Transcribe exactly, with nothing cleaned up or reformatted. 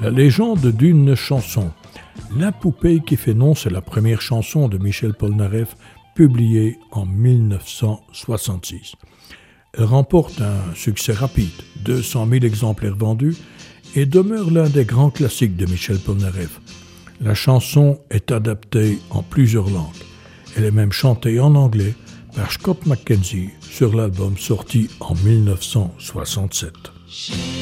La légende d'une chanson. La poupée qui fait non, c'est la première chanson de Michel Polnareff publiée en mille neuf cent soixante-six. Elle remporte un succès rapide, deux cent mille exemplaires vendus, et demeure l'un des grands classiques de Michel Polnareff. La chanson est adaptée en plusieurs langues. Elle est même chantée en anglais par Scott McKenzie sur l'album sorti en mille neuf cent soixante-sept.